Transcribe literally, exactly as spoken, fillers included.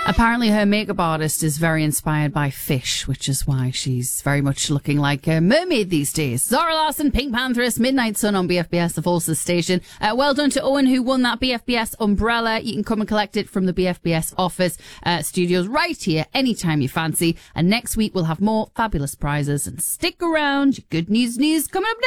Apparently her makeup artist is very inspired by fish, which is why she's very much looking like a mermaid these days. Zara Larsson, Pink Pantheress, Midnight Sun on B F B S, the Forces station. Uh, well done to Owen, who won that B F B S umbrella. You can come and collect it from the B F B S office uh, studios right here anytime you fancy. And next week we'll have more fabulous prizes. And stick around. Good news news coming up next.